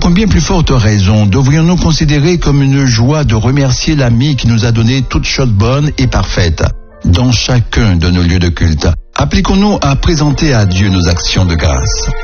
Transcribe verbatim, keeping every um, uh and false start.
combien plus forte raison devrions-nous considérer comme une joie de remercier l'ami qui nous a donné toutes choses bonnes et parfaites dans chacun de nos lieux de culte. Appliquons-nous à présenter à Dieu nos actions de grâce.